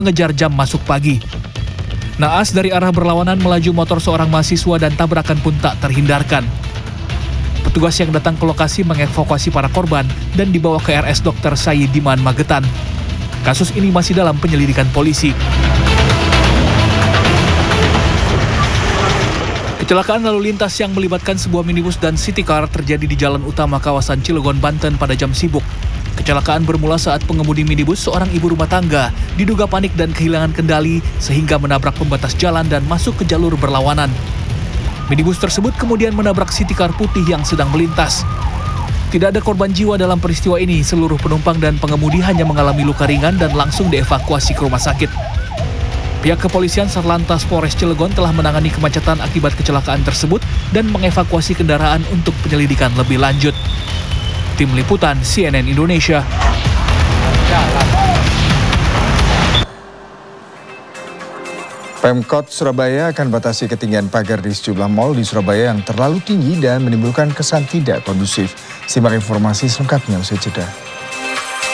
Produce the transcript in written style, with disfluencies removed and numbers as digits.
mengejar jam masuk pagi. Naas dari arah berlawanan melaju motor seorang mahasiswa dan tabrakan pun tak terhindarkan. Petugas yang datang ke lokasi mengevakuasi para korban dan dibawa ke RS Dr. Sayyidiman Magetan. Kasus ini masih dalam penyelidikan polisi. Kecelakaan lalu lintas yang melibatkan sebuah minibus dan city car terjadi di jalan utama kawasan Cilegon, Banten pada jam sibuk. Kecelakaan bermula saat pengemudi minibus, seorang ibu rumah tangga, diduga panik dan kehilangan kendali sehingga menabrak pembatas jalan dan masuk ke jalur berlawanan. Minibus tersebut kemudian menabrak city car putih yang sedang melintas. Tidak ada korban jiwa dalam peristiwa ini, seluruh penumpang dan pengemudi hanya mengalami luka ringan dan langsung dievakuasi ke rumah sakit. Pihak kepolisian Satlantas Polres Cilegon telah menangani kemacetan akibat kecelakaan tersebut dan mengevakuasi kendaraan untuk penyelidikan lebih lanjut. Tim Liputan CNN Indonesia. Pemkot Surabaya akan batasi ketinggian pagar di sejumlah mal di Surabaya yang terlalu tinggi dan menimbulkan kesan tidak kondusif. Simak informasi selengkapnya usai jeda.